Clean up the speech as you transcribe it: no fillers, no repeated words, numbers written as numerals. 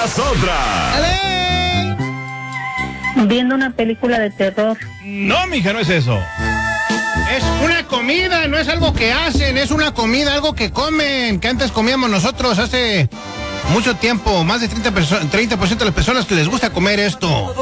las otras. ¡Ale! Viendo una película de terror. No, mija, no es eso. Es una comida, no es algo que hacen, es una comida, algo que comen, que antes comíamos nosotros hace mucho tiempo, más de 30% de las personas que les gusta comer esto.